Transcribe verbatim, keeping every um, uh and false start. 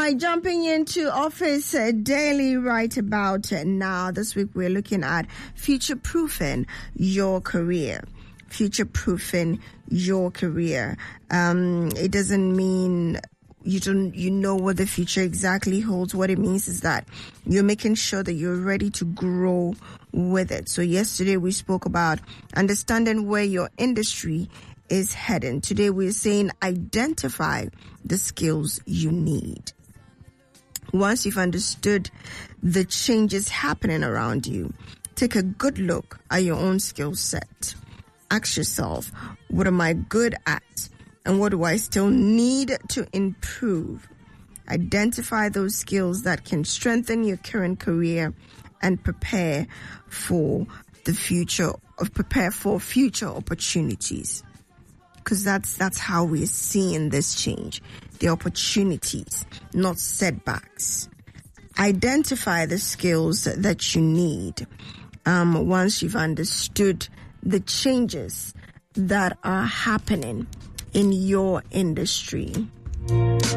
right, jumping into Office Daily right about now. This week we're looking at future-proofing your career. Future-proofing your career. Um, it doesn't mean you don't, you know what the future exactly holds. What it means is that you're making sure that you're ready to grow with it. So yesterday we spoke about understanding where your industry is heading. Today we're saying identify the skills you need. Once you've understood the changes happening around you, take a good look at your own skill set. Ask yourself, what am I good at? And what do I still need to improve? Identify those skills that can strengthen your current career and prepare for the future, or prepare for future opportunities. Because that's that's how we're seeing this change. The opportunities, not setbacks. Identify the skills that you need. Um, once you've understood the changes that are happening in your industry.